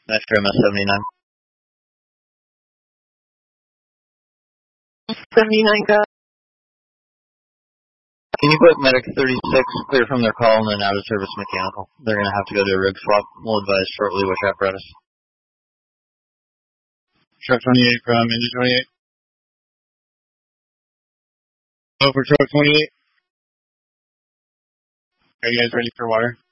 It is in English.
After MS 79. 79 go. Can you put Medic 36 clear from their call and then out of service mechanical? They're going to have to go to a rig swap. We'll advise shortly which apparatus. Truck 28 from Engine 28. Oh, for truck 28. Are you guys ready for water?